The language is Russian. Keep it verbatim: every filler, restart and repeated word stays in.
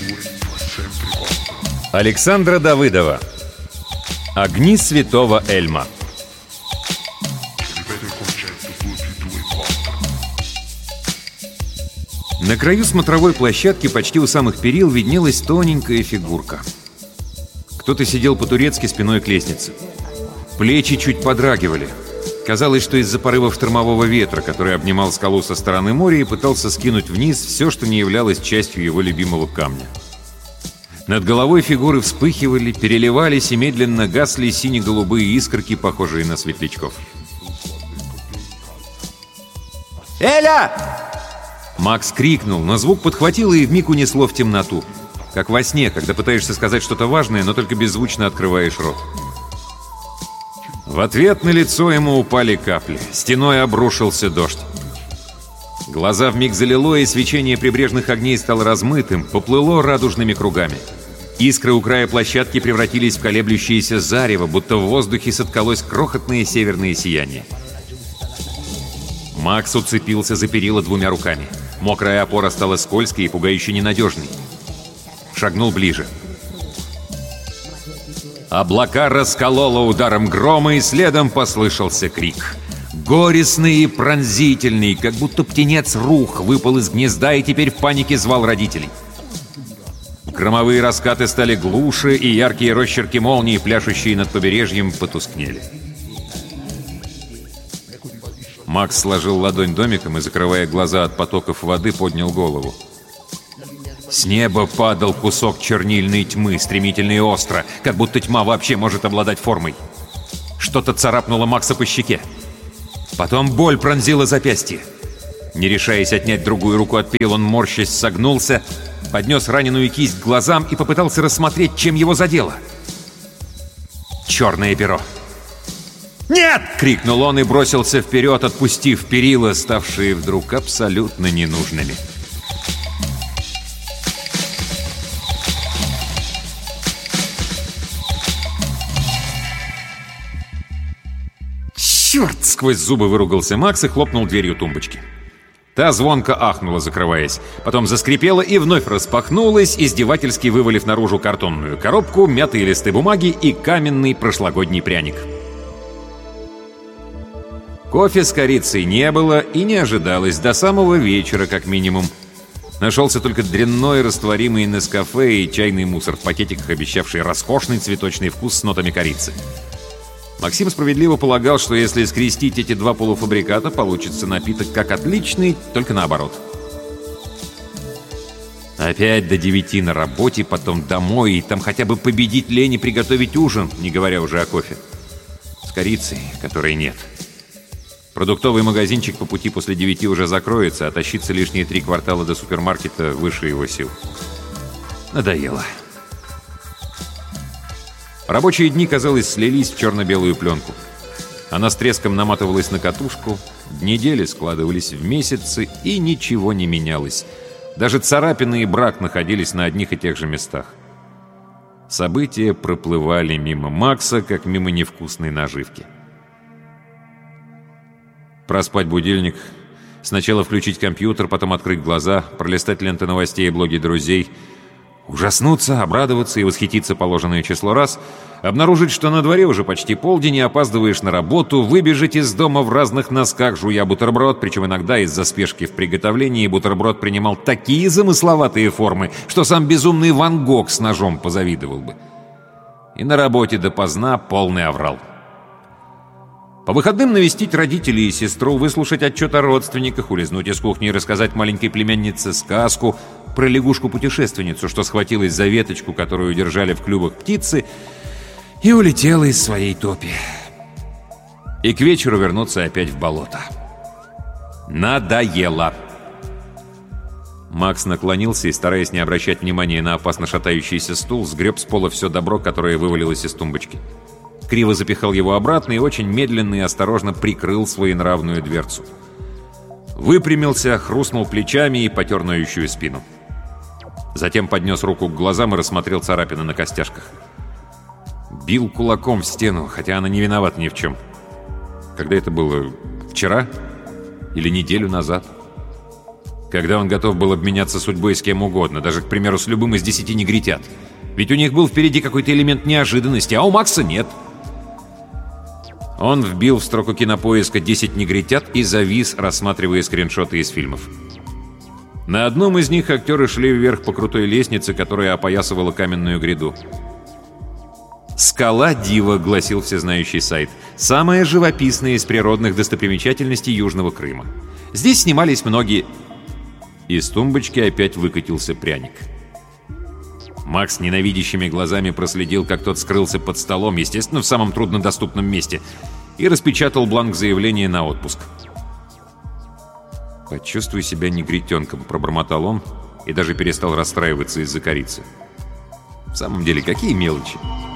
Александра Давыдова. Огни святого Эльма. На краю смотровой площадки, почти у самых перил, виднелась тоненькая фигурка. Кто-то сидел по-турецки спиной к лестнице. Плечи чуть подрагивали. Казалось, что из-за порывов штормового ветра, который обнимал скалу со стороны моря и пытался скинуть вниз все, что не являлось частью его любимого камня. Над головой фигуры вспыхивали, переливались и медленно гасли сине-голубые искорки, похожие на светлячков. «Эля!» Макс крикнул, но звук подхватило и вмиг унесло в темноту. Как во сне, когда пытаешься сказать что-то важное, но только беззвучно открываешь рот. В ответ на лицо ему упали капли. Стеной обрушился дождь. Глаза вмиг залило, и свечение прибрежных огней стало размытым, поплыло радужными кругами. Искры у края площадки превратились в колеблющееся зарево, будто в воздухе соткалось крохотное северное сияние. Макс уцепился за перила двумя руками. Мокрая опора стала скользкой и пугающе ненадежной. Шагнул ближе. Облака раскололо ударом грома, и следом послышался крик. Горестный и пронзительный, как будто птенец рух выпал из гнезда и теперь в панике звал родителей. Громовые раскаты стали глуше, и яркие росчерки молнии, пляшущие над побережьем, потускнели. Макс сложил ладонь домиком и, закрывая глаза от потоков воды, поднял голову. С неба падал кусок чернильной тьмы, стремительно и остро, как будто тьма вообще может обладать формой. Что-то царапнуло Макса по щеке. Потом боль пронзила запястье. Не решаясь отнять другую руку от перил, он, морщась, согнулся, поднес раненую кисть к глазам и попытался рассмотреть, чем его задело. Черное перо. «Нет!» — крикнул он и бросился вперед, отпустив перила, ставшие вдруг абсолютно ненужными. «Черт!» — сквозь зубы выругался Макс и хлопнул дверью тумбочки. Та звонко ахнула, закрываясь. Потом заскрипела и вновь распахнулась, издевательски вывалив наружу картонную коробку, мятые листы бумаги и каменный прошлогодний пряник. Кофе с корицей не было и не ожидалось до самого вечера, как минимум. Нашелся только дрянной растворимый Нескафе и чайный мусор в пакетиках, обещавший роскошный цветочный вкус с нотами корицы. Максим справедливо полагал, что если скрестить эти два полуфабриката, получится напиток как отличный, только наоборот. Опять до девяти на работе, потом домой, и там хотя бы победить лень и приготовить ужин, не говоря уже о кофе. С корицей, которой нет. Продуктовый магазинчик по пути после девяти уже закроется, а тащиться лишние три квартала до супермаркета выше его сил. Надоело. Рабочие дни, казалось, слились в черно-белую пленку. Она с треском наматывалась на катушку, недели складывались в месяцы, и ничего не менялось. Даже царапины и брак находились на одних и тех же местах. События проплывали мимо Макса, как мимо невкусной наживки. Проспать будильник, сначала включить компьютер, потом открыть глаза, пролистать ленты новостей и блоги друзей, ужаснуться, обрадоваться и восхититься положенное число раз, обнаружить, что на дворе уже почти полдень и опаздываешь на работу, выбежать из дома в разных носках, жуя бутерброд, причем иногда из-за спешки в приготовлении бутерброд принимал такие замысловатые формы, что сам безумный Ван Гог с ножом позавидовал бы. И на работе допоздна полный аврал. По выходным навестить родителей и сестру, выслушать отчет о родственниках, улизнуть из кухни и рассказать маленькой племяннице сказку про лягушку-путешественницу, что схватилась за веточку, которую держали в клювах птицы, и улетела из своей топи. И к вечеру вернуться опять в болото. Надоело. Макс наклонился и, стараясь не обращать внимания на опасно шатающийся стул, сгреб с пола все добро, которое вывалилось из тумбочки. Криво запихал его обратно и очень медленно и осторожно прикрыл своенравную дверцу. Выпрямился, хрустнул плечами и потер ноющую спину. Затем поднес руку к глазам и рассмотрел царапины на костяшках. Бил кулаком в стену, хотя она не виновата ни в чем. Когда это было? Вчера? Или неделю назад? когда он готов был обменяться судьбой с кем угодно, даже, к примеру, с любым из десяти негритят. Ведь у них был впереди какой-то элемент неожиданности, а у Макса нет. Он вбил в строку кинопоиска «десять негритят» и завис, рассматривая скриншоты из фильмов. На одном из них актеры шли вверх по крутой лестнице, которая опоясывала каменную гряду. «Скала Дива», — гласил всезнающий сайт, — «самая живописная из природных достопримечательностей Южного Крыма. Здесь снимались многие...» Из тумбочки опять выкатился пряник. Макс ненавидящими глазами проследил, как тот скрылся под столом, естественно, в самом труднодоступном месте, и распечатал бланк заявления на отпуск. «Почувствуй себя негритенком», — пробормотал он и даже перестал расстраиваться из-за корицы. В самом деле, какие мелочи!